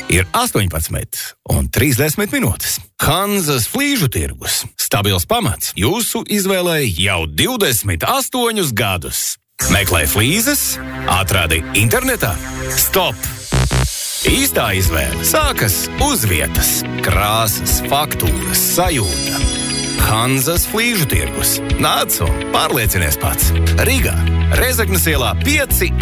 Ir 18:30 minūtes. Hanzas flīžu tirgus. Stabils pamats jūsu izvēlei jau 28 gadus. Meklē flīzes, atradi internetā. Stop! Īstā izvēle sākas uz vietas. Krāsas, faktūras, sajūta. Hanzas flīžu tirgus. Nāc un pārliecinies pats. Rīgā, Rezeknes ielā 5